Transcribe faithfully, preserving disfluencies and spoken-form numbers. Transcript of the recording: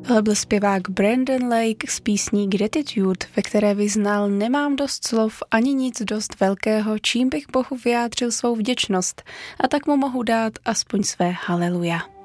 Tohle byl zpěvák Brandon Lake s písní Gratitude, ve které vyznal: nemám dost slov ani nic dost velkého, čím bych Bohu vyjádřil svou vděčnost, a tak mu mohu dát aspoň své haleluja.